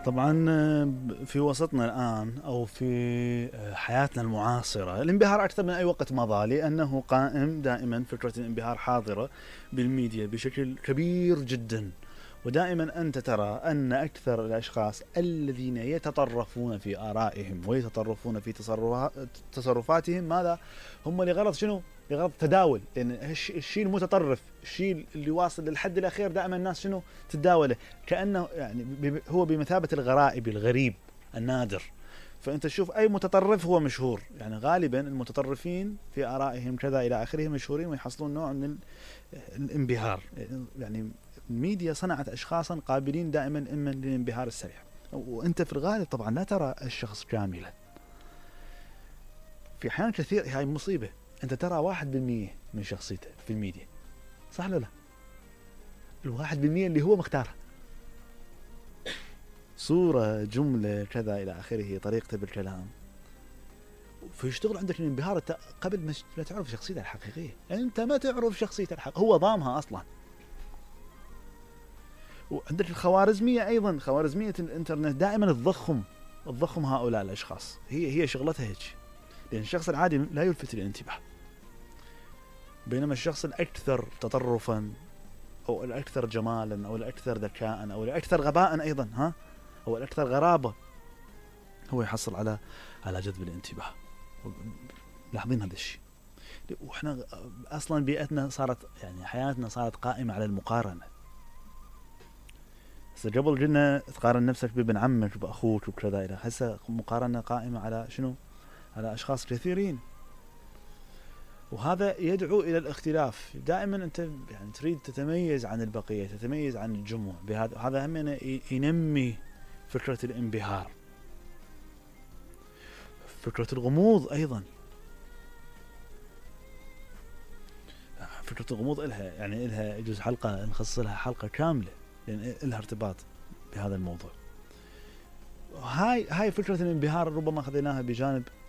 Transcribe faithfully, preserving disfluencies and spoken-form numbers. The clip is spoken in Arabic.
طبعا في وسطنا الآن أو في حياتنا المعاصرة الانبهار أكثر من أي وقت مضى، لأنه قائم دائما، فكرة الانبهار حاضرة بالميديا بشكل كبير جدا. ودائما أنت ترى أن أكثر الأشخاص الذين يتطرفون في آرائهم ويتطرفون في تصرفاتهم ماذا هم؟ لغرض شنو؟ لغرض تداول. لأن الشيء المتطرف، الشيء اللي واصل للحد الأخير، دائما الناس شنو تتداوله، كأنه يعني هو بمثابة الغرائب، الغريب، النادر. فأنت تشوف أي متطرف هو مشهور، يعني غالبا المتطرفين في آرائهم كذا إلى آخره مشهورين ويحصلون نوع من الانبهار. يعني الميديا صنعت أشخاصا قابلين دائما إما للانبهار السريع، وأنت في الغالب طبعا لا ترى الشخص كاملا. في أحيان كثير هاي مصيبة، أنت ترى واحد بالمية من شخصيته في الميديا، صح ولا لا؟ الواحد بالمية اللي هو مختارها، صورة، جملة، كذا إلى آخره، طريقته بالكلام، فيشتغل عندك الانبهار قبل ما تعرف شخصيته الحقيقية. أنت ما تعرف شخصيته الحقيقية، هو ضامها أصلا. وعندك الخوارزمية أيضا، خوارزمية الإنترنت دائما تضخم تضخم هؤلاء الأشخاص، هي هي شغلتها هيك. لأن الشخص العادي لا يلفت الانتباه، بينما الشخص الأكثر تطرفا أو الأكثر جمالا أو الأكثر ذكاء أو الأكثر غباء أيضا، ها، أو الأكثر غرابة، هو يحصل على على جذب الانتباه. لاحظين هذا الشيء. وإحنا أصلا بيئتنا صارت، يعني حياتنا صارت قائمة على المقارنة. قبل قلنا تقارن نفسك بابن عمك وبأخوك وكذا، إلى هسه مقارنة قائمة على شنو؟ على أشخاص كثيرين. وهذا يدعو إلى الاختلاف. دائما أنت يعني تريد تتميز عن البقية، تتميز عن الجموع بهذا. هذا هم ينمي فكرة الانبهار. فكرة الغموض أيضا، فكرة الغموض إلها يعني إلها يجوز حلقة نخصص لها حلقة كاملة، لأن إلها ارتباط بهذا الموضوع. هاي هاي فكرة الانبهار ربما خذيناها بجانب